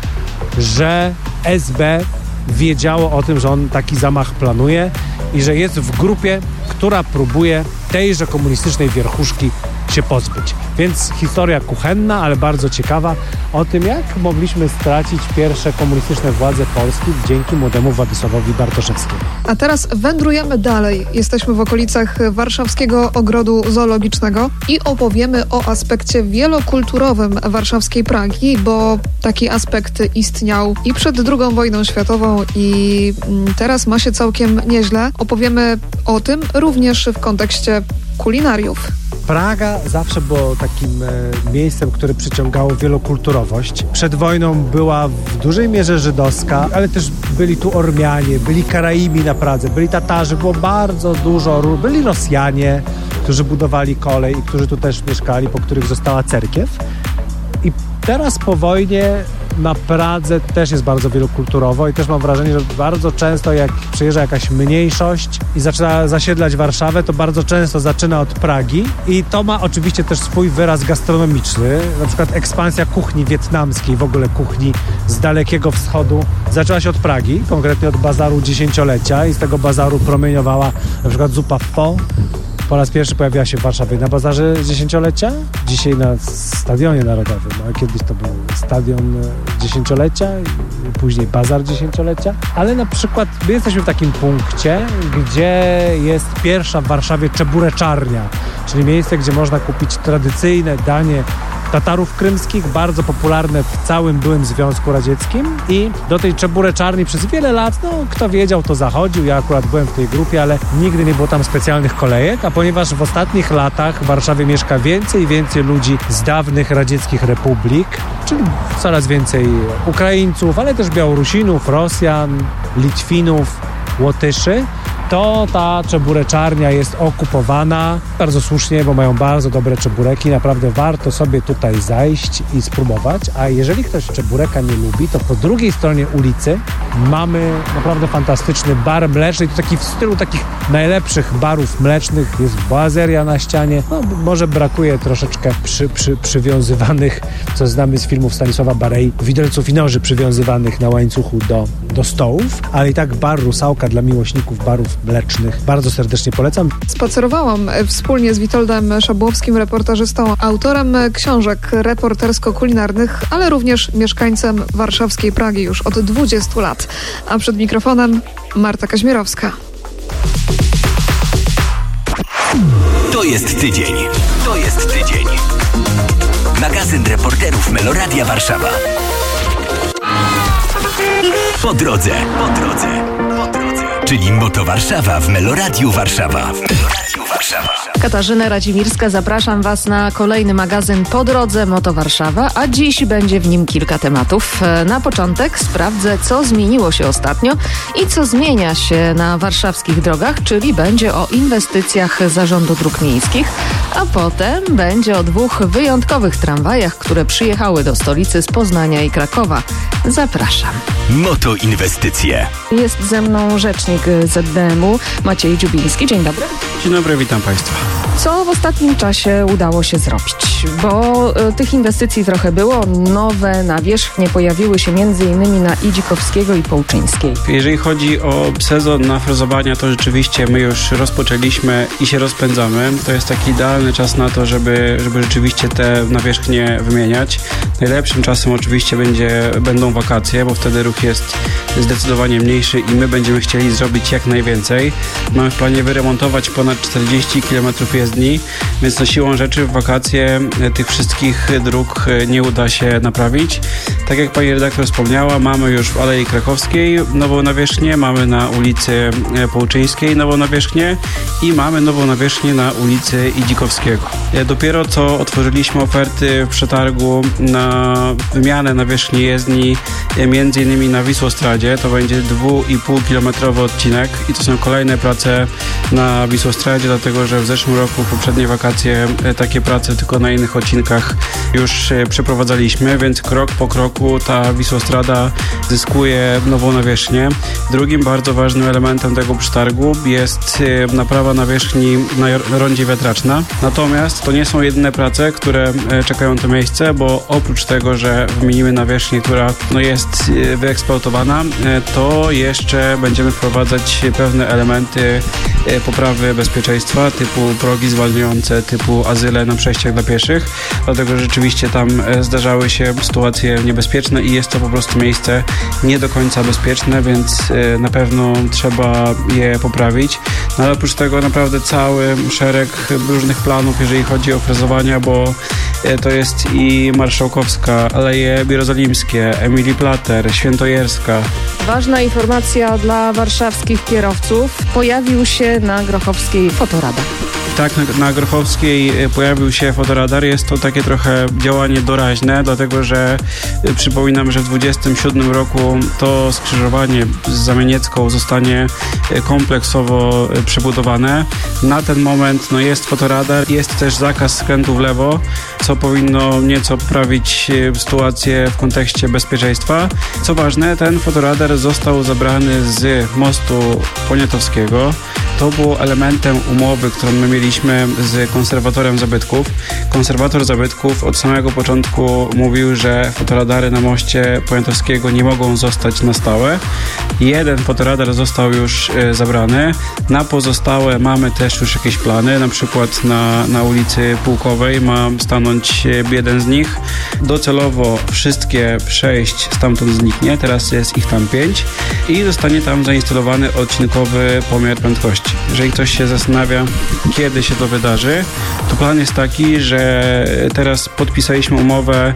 że S B wiedziało o tym, że on taki zamach planuje i że jest w grupie, która próbuje tejże komunistycznej wierchuszki się pozbyć. Więc historia kuchenna, ale bardzo ciekawa o tym, jak mogliśmy stracić pierwsze komunistyczne władze Polski dzięki młodemu Władysławowi Bartoszewskiemu. A teraz wędrujemy dalej. Jesteśmy w okolicach warszawskiego ogrodu zoologicznego i opowiemy o aspekcie wielokulturowym warszawskiej Pragi, bo taki aspekt istniał i przed drugą wojną światową i teraz ma się całkiem nieźle. Opowiemy o tym również w kontekście kulinariów. Praga zawsze było takim e, miejscem, które przyciągało wielokulturowość. Przed wojną była w dużej mierze żydowska, ale też byli tu Ormianie, byli Karaimi na Pradze, byli Tatarzy, było bardzo dużo, byli Rosjanie, którzy budowali kolej i którzy tu też mieszkali, po których została cerkiew. I teraz po wojnie na Pradze też jest bardzo wielokulturowo i też mam wrażenie, że bardzo często jak przyjeżdża jakaś mniejszość i zaczyna zasiedlać Warszawę, to bardzo często zaczyna od Pragi i to ma oczywiście też swój wyraz gastronomiczny. Na przykład ekspansja kuchni wietnamskiej, w ogóle kuchni z Dalekiego Wschodu zaczęła się od Pragi, konkretnie od bazaru dziesięciolecia i z tego bazaru promieniowała na przykład zupa pho. Po raz pierwszy pojawiła się w Warszawie na bazarze dziesięciolecia, dzisiaj na Stadionie Narodowym, a kiedyś to był Stadion Dziesięciolecia i później Bazar Dziesięciolecia. Ale na przykład my jesteśmy w takim punkcie, gdzie jest pierwsza w Warszawie czebureczarnia, czyli miejsce, gdzie można kupić tradycyjne danie Tatarów krymskich, bardzo popularne w całym byłym Związku Radzieckim i do tej czebureczarni przez wiele lat, no kto wiedział, to zachodził. Ja akurat byłem w tej grupie, ale nigdy nie było tam specjalnych kolejek, a ponieważ w ostatnich latach w Warszawie mieszka więcej i więcej ludzi z dawnych radzieckich republik, czyli coraz więcej Ukraińców, ale też Białorusinów, Rosjan, Litwinów, Łotyszy, to ta czebureczarnia jest okupowana. Bardzo słusznie, bo mają bardzo dobre czebureki. Naprawdę warto sobie tutaj zajść i spróbować. A jeżeli ktoś czebureka nie lubi, to po drugiej stronie ulicy mamy naprawdę fantastyczny bar mleczny. To taki w stylu takich najlepszych barów mlecznych. Jest boazeria na ścianie. No, może brakuje troszeczkę przy, przy, przywiązywanych, co znamy z filmów Stanisława Barei, widelców i noży przywiązywanych na łańcuchu do, do stołów. Ale i tak bar Rusałka dla miłośników barów mlecznych. Bardzo serdecznie polecam. Spacerowałam wspólnie z Witoldem Szabłowskim, reportażystą, autorem książek reportersko-kulinarnych, ale również mieszkańcem warszawskiej Pragi już od dwudziestu lat. A przed mikrofonem Marta Kaźmierowska. To jest tydzień. To jest tydzień. Magazyn reporterów Meloradia Warszawa. Po drodze, po drodze, po drodze. Czyli Moto Warszawa w Meloradiu Warszawa. W Meloradiu Warszawa. Katarzyna Radzimirska, zapraszam Was na kolejny magazyn Po drodze Moto Warszawa, a dziś będzie w nim kilka tematów. Na początek sprawdzę, co zmieniło się ostatnio i co zmienia się na warszawskich drogach, czyli będzie o inwestycjach Zarządu Dróg Miejskich, a potem będzie o dwóch wyjątkowych tramwajach, które przyjechały do stolicy z Poznania i Krakowa. Zapraszam. Moto Inwestycje. Jest ze mną rzecznik Z D M u Maciej Dziubiński. Dzień dobry. Dzień dobry, witam Państwa. Co w ostatnim czasie udało się zrobić? Bo y, tych inwestycji trochę było. Nowe nawierzchnie pojawiły się między innymi na Idzikowskiego i Połczyńskiej. Jeżeli chodzi o sezon na frezowania, to rzeczywiście my już rozpoczęliśmy i się rozpędzamy. To jest taki idealny czas na to, żeby, żeby rzeczywiście te nawierzchnie wymieniać. Najlepszym czasem oczywiście będzie, będą wakacje, bo wtedy ruch jest zdecydowanie mniejszy i my będziemy chcieli zrobić jak najwięcej. Mamy w planie wyremontować ponad czterdzieści kilometrów jezdni, więc na siłą rzeczy w wakacje tych wszystkich dróg nie uda się naprawić. Tak jak pani redaktor wspomniała, mamy już w Alei Krakowskiej nową nawierzchnię, mamy na ulicy Połczyńskiej nową nawierzchnię i mamy nową nawierzchnię na ulicy Idzikowskiego. Dopiero co otworzyliśmy oferty w przetargu na wymianę nawierzchni jezdni, między innymi na Wisłostradzie. To będzie dwu i pół kilometrowy odcinek i to są kolejne prace na Wisłostradzie, dlatego że w zeszłym roku, w poprzednie wakacje, takie prace tylko na innych odcinkach już przeprowadzaliśmy, więc krok po kroku ta Wisłostrada zyskuje nową nawierzchnię. Drugim bardzo ważnym elementem tego przetargu jest naprawa nawierzchni na rondzie Wiatraczna. Natomiast to nie są jedyne prace, które czekają to miejsce, bo oprócz tego, że wymienimy nawierzchnię, która no, jest wyeksploatowana, to jeszcze będziemy wprowadzać pewne elementy poprawy bezpieczeństwa, typu progi zwalniające, typu azyle na przejściach dla pieszych, dlatego że rzeczywiście tam zdarzały się sytuacje niebezpieczne i jest to po prostu miejsce nie do końca bezpieczne, więc na pewno trzeba je poprawić. No ale oprócz tego naprawdę cały szereg różnych planów, jeżeli chodzi o frezowania, bo To jest i Marszałkowska, Aleje Jerozolimskie, Emilii Plater, Świętojerska. Ważna informacja dla warszawskich kierowców. Pojawił się na Grochowskiej fotoradar. Tak, na, na Grochowskiej pojawił się fotoradar. Jest to takie trochę działanie doraźne, dlatego że y, przypominam, że w dwudziestym siódmym roku to skrzyżowanie z Zamieniecką zostanie y, kompleksowo y, przebudowane. Na ten moment no, jest fotoradar, jest też zakaz skrętu w lewo, co powinno nieco poprawić y, sytuację w kontekście bezpieczeństwa. Co ważne, ten fotoradar został zabrany z mostu Poniatowskiego. To było elementem umowy, którą my mieliśmy z konserwatorem zabytków. Konserwator zabytków od samego początku mówił, że fotoradary na moście Poniatowskiego nie mogą zostać na stałe. Jeden fotoradar został już e, zabrany. Na pozostałe mamy też już jakieś plany. Na przykład na, na ulicy Pułkowej ma stanąć jeden z nich. Docelowo wszystkie sześć stamtąd zniknie. Teraz jest ich tam pięć. I zostanie tam zainstalowany odcinkowy pomiar prędkości. Jeżeli ktoś się zastanawia, kiedy się to wydarzy, to plan jest taki, że teraz podpisaliśmy umowę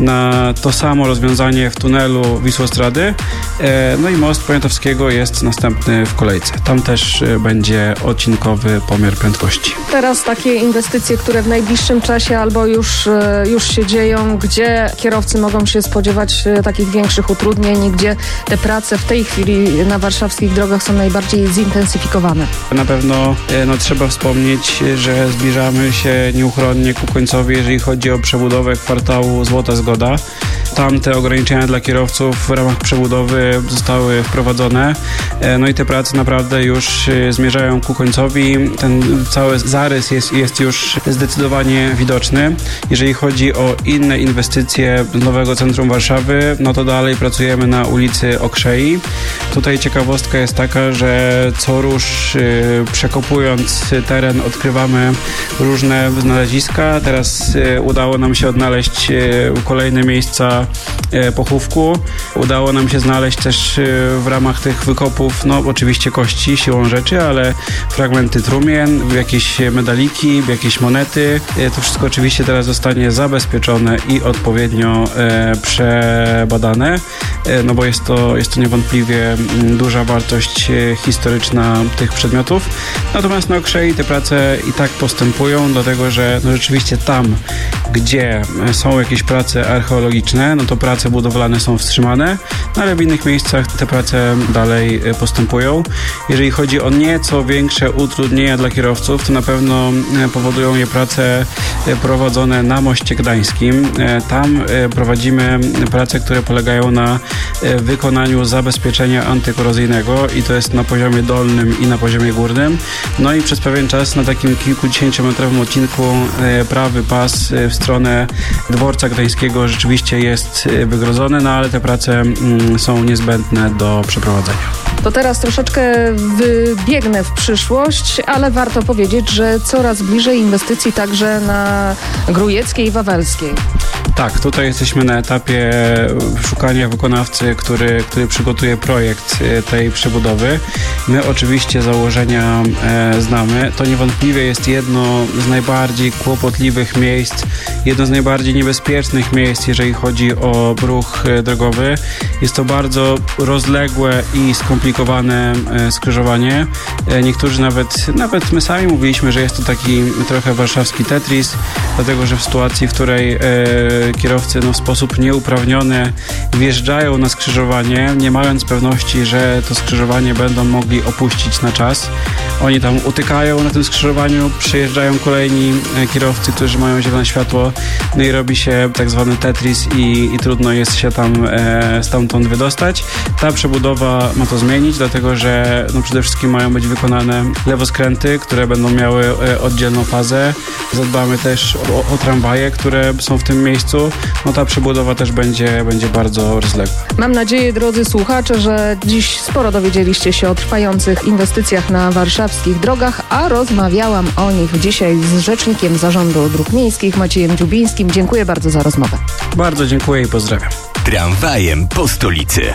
na to samo rozwiązanie w tunelu Wisłostrady, no i most Poniatowskiego jest następny w kolejce. Tam też będzie odcinkowy pomiar prędkości. Teraz takie inwestycje, które w najbliższym czasie albo już, już się dzieją, gdzie kierowcy mogą się spodziewać takich większych utrudnień, gdzie te prace w tej chwili na warszawskich drogach są najbardziej zintensyfikowane. Na pewno no, trzeba wspomnieć, że zbliżamy się nieuchronnie ku końcowi, jeżeli chodzi o przebudowę kwartału Złota Zgoda. Tam te ograniczenia dla kierowców w ramach przebudowy zostały wprowadzone. No i te prace naprawdę już zmierzają ku końcowi. Ten cały zarys jest, jest już zdecydowanie widoczny. Jeżeli chodzi o inne inwestycje nowego centrum Warszawy, no to dalej pracujemy na ulicy Okrzei. Tutaj ciekawostka jest taka, że co rusz przekopując teren odkrywamy różne znaleziska. Teraz udało nam się odnaleźć kolejne miejsca pochówku. Udało nam się znaleźć też w ramach tych wykopów, no oczywiście kości siłą rzeczy, ale fragmenty trumien, jakieś medaliki, jakieś monety. To wszystko oczywiście teraz zostanie zabezpieczone i odpowiednio e, przebadane, e, no bo jest to, jest to niewątpliwie duża wartość historyczna tych przedmiotów. Natomiast na Okrzei te prace i tak postępują, dlatego że no rzeczywiście tam, gdzie są jakieś prace archeologiczne, no to prace budowlane są wstrzymane, no ale w innych miejscach te prace dalej postępują. Jeżeli chodzi o nieco większe utrudnienia dla kierowców, to na pewno powodują je prace prowadzone na moście gdańskim. Tam prowadzimy prace, które polegają na wykonaniu zabezpieczenia antykorozyjnego i to jest na poziomie dolnym i na poziomie górnym. No i przez pewien czas na takim kilkudziesięciometrowym odcinku prawy pas w stronę dworca gdańskiego rzeczywiście jest wygrodzony, no ale te prace są niezbędne do przeprowadzenia. To teraz troszeczkę wybiegnę w przyszłość, ale warto powiedzieć, że coraz bliżej inwestycji także na Grójeckiej i Wawelskiej. Tak, tutaj jesteśmy na etapie szukania wykonawcy, który, który przygotuje projekt tej przebudowy. My oczywiście założenia e, znamy. To niewątpliwie jest jedno z najbardziej kłopotliwych miejsc, jedno z najbardziej niebezpiecznych miejsc, jeżeli chodzi o ruch drogowy. Jest to bardzo rozległe i skomplikowane e, skrzyżowanie. E, niektórzy nawet, nawet my sami mówiliśmy, że jest to taki trochę warszawski Tetris, dlatego że w sytuacji, w której e, kierowcy no, w sposób nieuprawniony wjeżdżają na skrzyżowanie, nie mając pewności, że to skrzyżowanie będą mogli opuścić na czas. Oni tam utykają na tym skrzyżowaniu, przyjeżdżają kolejni kierowcy, którzy mają zielone światło, no i robi się tak zwany Tetris i, i trudno jest się tam e, stamtąd wydostać. Ta przebudowa ma to zmienić, dlatego że no, przede wszystkim mają być wykonane lewoskręty, które będą miały e, oddzielną fazę. Zadbamy też o, o tramwaje, które są w tym miejscu. No ta przebudowa też będzie, będzie bardzo rozległa. Mam nadzieję, drodzy słuchacze, że dziś sporo dowiedzieliście się o trwających inwestycjach na warszawskich drogach, a rozmawiałam o nich dzisiaj z rzecznikiem Zarządu Dróg Miejskich Maciejem Dziubińskim. Dziękuję bardzo za rozmowę. Bardzo dziękuję i pozdrawiam. Tramwajem po stolicy.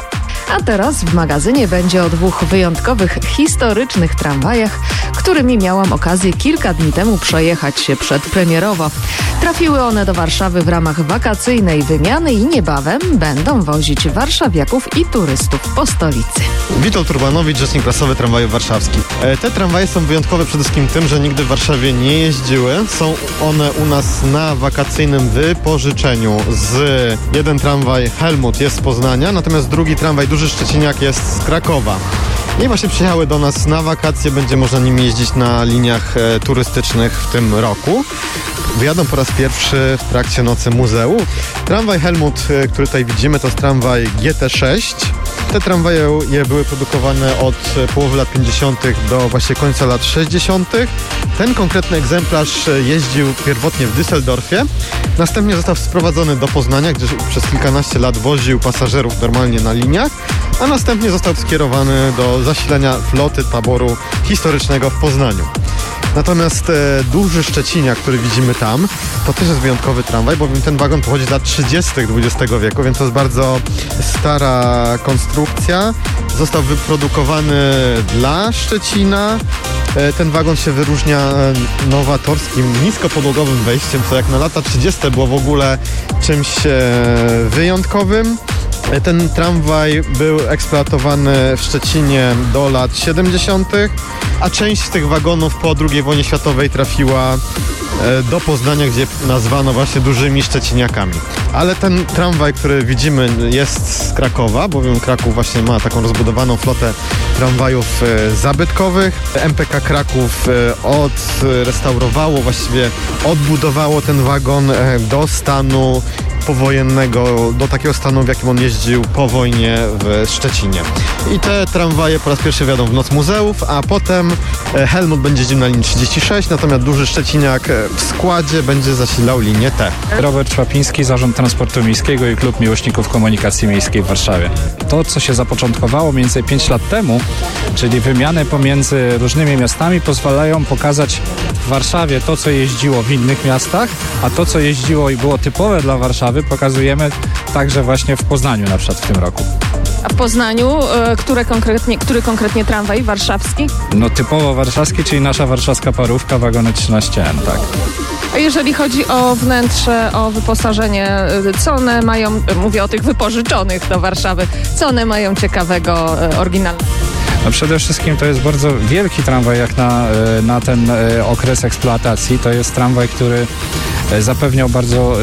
A teraz w magazynie będzie o dwóch wyjątkowych, historycznych tramwajach, którymi miałam okazję kilka dni temu przejechać się przedpremierowo. Trafiły one do Warszawy w ramach wakacyjnej wymiany i niebawem będą wozić warszawiaków i turystów po stolicy. Witold Urbanowicz, rzecznik prasowy Tramwajów Warszawskich. Te tramwaje są wyjątkowe przede wszystkim tym, że nigdy w Warszawie nie jeździły. Są one u nas na wakacyjnym wypożyczeniu. Z jeden tramwaj Helmut jest z Poznania, natomiast drugi tramwaj Duży Szczeciniak jest z Krakowa. I właśnie przyjechały do nas na wakacje, będzie można nimi jeździć na liniach e, turystycznych w tym roku. Wyjadą po raz pierwszy w trakcie Nocy Muzeów. Tramwaj Helmut, e, który tutaj widzimy, to jest tramwaj G T sześć. Te tramwaje je były produkowane od połowy lat pięćdziesiątych do właśnie końca lat sześćdziesiątych. Ten konkretny egzemplarz jeździł pierwotnie w Düsseldorfie. Następnie został sprowadzony do Poznania, gdzie przez kilkanaście lat woził pasażerów normalnie na liniach, a następnie został skierowany do zasilania floty taboru historycznego w Poznaniu. Natomiast e, Duży Szczeciniak, który widzimy tam, to też jest wyjątkowy tramwaj, bowiem ten wagon pochodzi z lat trzydziestych dwudziestego wieku, więc to jest bardzo stara konstrukcja. Został wyprodukowany dla Szczecina. E, ten wagon się wyróżnia e, nowatorskim, niskopodłogowym wejściem, co jak na lata trzydzieste było w ogóle czymś e, wyjątkowym. Ten tramwaj był eksploatowany w Szczecinie do lat siedemdziesiątych, a część z tych wagonów po drugiej wojnie światowej trafiła do Poznania, gdzie nazwano właśnie Dużymi Szczeciniakami. Ale ten tramwaj, który widzimy, jest z Krakowa, bowiem Kraków właśnie ma taką rozbudowaną flotę tramwajów zabytkowych. M P K Kraków odrestaurowało, właściwie odbudowało ten wagon do stanu powojennego, do takiego stanu, w jakim on jeździł po wojnie w Szczecinie. I te tramwaje po raz pierwszy wjadą w Noc Muzeów, a potem Helmut będzie jeździł na linii trzydzieści sześć, natomiast Duży Szczeciniak w składzie będzie zasilał linię T. Robert Szłapiński, Zarząd Transportu Miejskiego i Klub Miłośników Komunikacji Miejskiej w Warszawie. To, co się zapoczątkowało mniej więcej pięć lat temu, czyli wymiany pomiędzy różnymi miastami, pozwalają pokazać w Warszawie to, co jeździło w innych miastach, a to, co jeździło i było typowe dla Warszawy, pokazujemy także właśnie w Poznaniu na przykład w tym roku. A w Poznaniu, y, które konkretnie, który konkretnie tramwaj warszawski? No typowo warszawski, czyli nasza warszawska parówka, wagony trzynaście N, tak. A jeżeli chodzi o wnętrze, o wyposażenie, co one mają, mówię o tych wypożyczonych do Warszawy, co one mają ciekawego, y, oryginalnego? No przede wszystkim to jest bardzo wielki tramwaj jak na, na ten okres eksploatacji. To jest tramwaj, który zapewniał bardzo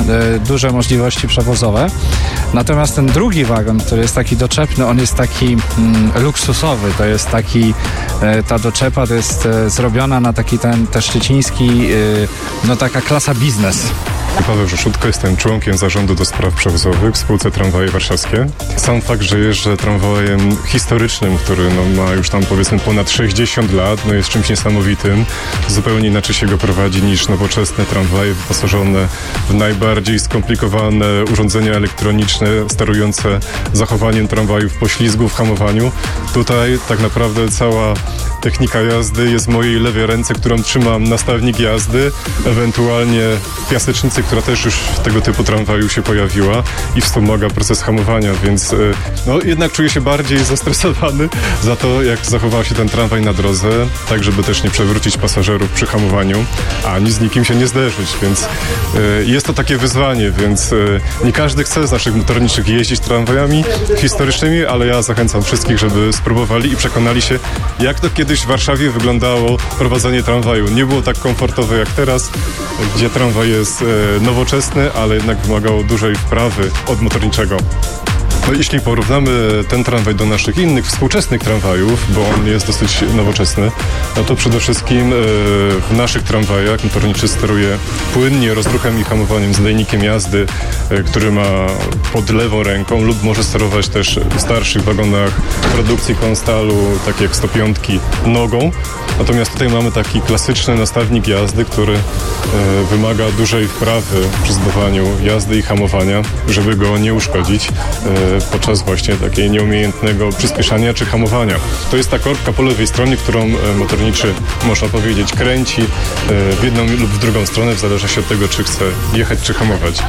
duże możliwości przewozowe. Natomiast ten drugi wagon, który jest taki doczepny, on jest taki mm, luksusowy. To jest taki, ta doczepa to jest zrobiona na taki ten też szczeciński, no taka klasa biznes. Paweł Rzeszutko, jestem członkiem zarządu do spraw przewozowych w spółce Tramwaje Warszawskie. Sam fakt, że jeżdżę tramwajem historycznym, który no, ma już tam powiedzmy ponad sześćdziesiąt lat, no jest czymś niesamowitym. Zupełnie inaczej się go prowadzi niż nowoczesne tramwaje wyposażone w najbardziej skomplikowane urządzenia elektroniczne sterujące zachowaniem tramwaju w poślizgu, w hamowaniu. Tutaj tak naprawdę cała technika jazdy jest w mojej lewej ręce, którą trzymam nastawnik jazdy, ewentualnie piasecznicy, która też już w tego typu tramwaju się pojawiła i wspomaga proces hamowania, więc no, jednak czuję się bardziej zestresowany za to, jak zachował się ten tramwaj na drodze, tak żeby też nie przewrócić pasażerów przy hamowaniu, ani z nikim się nie zderzyć, więc y, jest to takie wyzwanie, więc y, nie każdy chce z naszych motorniczych jeździć tramwajami historycznymi, ale ja zachęcam wszystkich, żeby spróbowali i przekonali się, jak to kiedyś w Warszawie wyglądało prowadzenie tramwaju. Nie było tak komfortowe jak teraz, gdzie tramwaj jest e, nowoczesny, ale jednak wymagał dużej wprawy od motorniczego. No, jeśli porównamy ten tramwaj do naszych innych współczesnych tramwajów, bo on jest dosyć nowoczesny, no to przede wszystkim e, w naszych tramwajach motorniczy steruje płynnie rozruchem i hamowaniem z lejnikiem jazdy, e, który ma pod lewą ręką, lub może sterować też w starszych wagonach produkcji Konstalu, takie jak sto pięć, nogą. Natomiast tutaj mamy taki klasyczny nastawnik jazdy, który e, wymaga dużej wprawy przy zdawaniu jazdy i hamowania, żeby go nie uszkodzić e, podczas właśnie takiego nieumiejętnego przyspieszania czy hamowania. To jest ta korbka po lewej stronie, którą e, motorniczy, można powiedzieć, kręci e, w jedną lub w drugą stronę, w zależności od tego, czy chce jechać, czy hamować.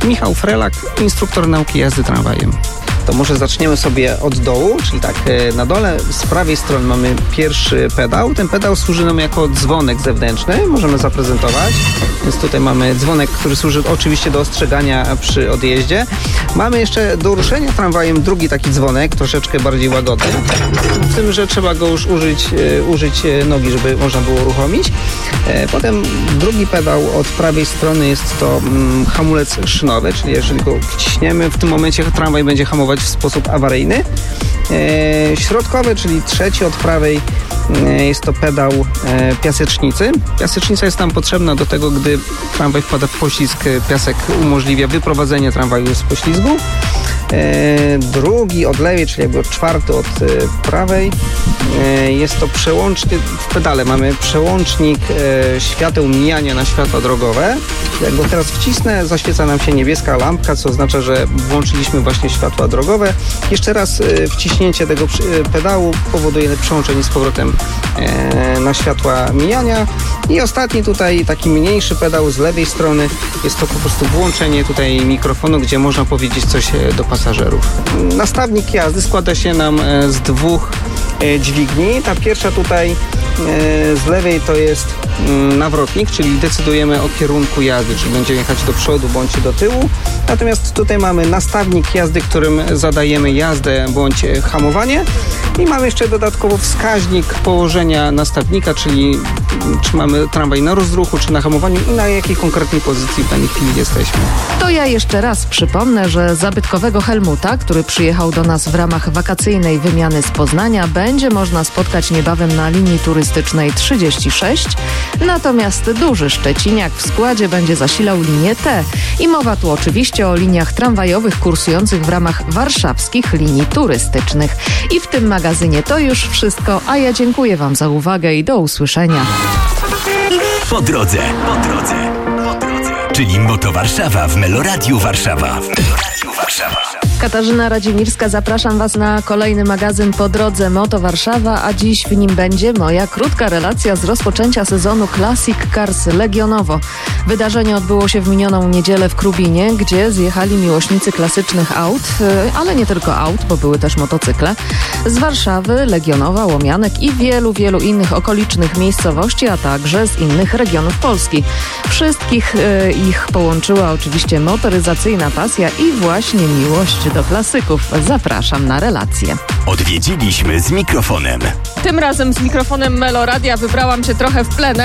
Michał Frelak, instruktor nauki jazdy tramwajem. To może zaczniemy sobie od dołu, czyli tak na dole z prawej strony mamy pierwszy pedał. Ten pedał służy nam jako dzwonek zewnętrzny, możemy zaprezentować. Więc tutaj mamy dzwonek, który służy oczywiście do ostrzegania przy odjeździe. Mamy jeszcze do ruszenia tramwajem drugi taki dzwonek, troszeczkę bardziej łagodny. W tym, że trzeba go już użyć, użyć nogi, żeby można było uruchomić. Potem drugi pedał od prawej strony jest to hamulec szynowy, czyli jeżeli go wciśniemy, w tym momencie tramwaj będzie hamować w sposób awaryjny. E, środkowy, czyli trzeci od prawej, e, jest to pedał e, piasecznicy. Piasecznica jest nam potrzebna do tego, gdy tramwaj wpada w poślizg. Piasek umożliwia wyprowadzenie tramwaju z poślizgu. E, drugi od lewej, czyli jakby czwarty od e, prawej, e, jest to przełącznik. W pedale mamy przełącznik e, świateł mijania na światła drogowe. Jak go teraz wcisnę, zaświeca nam się niebieska lampka, co oznacza, że włączyliśmy właśnie światła drogowe. Jeszcze raz e, wciśnięcie tego e, pedału powoduje przełączenie z powrotem e, na światła mijania. I ostatni tutaj taki mniejszy pedał z lewej strony jest to po prostu włączenie tutaj mikrofonu, gdzie można powiedzieć coś do pasażerów. Nastawnik jazdy składa się nam z dwóch dźwigni. Ta pierwsza tutaj z lewej to jest nawrotnik, czyli decydujemy o kierunku jazdy, czy będziemy jechać do przodu bądź do tyłu. Natomiast tutaj mamy nastawnik jazdy, którym zadajemy jazdę bądź hamowanie. I mamy jeszcze dodatkowo wskaźnik położenia nastawnika, czyli czy mamy tramwaj na rozruchu, czy na hamowaniu i na jakiej konkretnej pozycji w danej chwili jesteśmy. To ja jeszcze raz przypomnę, że zabytkowego Helmuta, który przyjechał do nas w ramach wakacyjnej wymiany z Poznania, będzie można spotkać niebawem na linii turystycznej trzydzieści sześć. Natomiast duży Szczeciniak w składzie będzie zasilał linię T. I mowa tu oczywiście o liniach tramwajowych kursujących w ramach warszawskich linii turystycznych. I w tym magazynie to już wszystko, a ja dziękuję Wam za uwagę i do usłyszenia. Po drodze, po drodze, po drodze. Czyli Moto Warszawa w Meloradiu Warszawa. W Meloradiu Warszawa. Katarzyna Radzimirska, zapraszam Was na kolejny magazyn Po drodze Moto Warszawa, a dziś w nim będzie moja krótka relacja z rozpoczęcia sezonu Classic Cars Legionowo. Wydarzenie odbyło się w minioną niedzielę w Krubinie, gdzie zjechali miłośnicy klasycznych aut, ale nie tylko aut, bo były też motocykle, z Warszawy, Legionowa, Łomianek i wielu, wielu innych okolicznych miejscowości, a także z innych regionów Polski. Wszystkich e, ich połączyła oczywiście motoryzacyjna pasja i właśnie miłość do klasyków. Zapraszam na relację. Odwiedziliśmy z mikrofonem. Tym razem z mikrofonem Meloradia wybrałam się trochę w plener.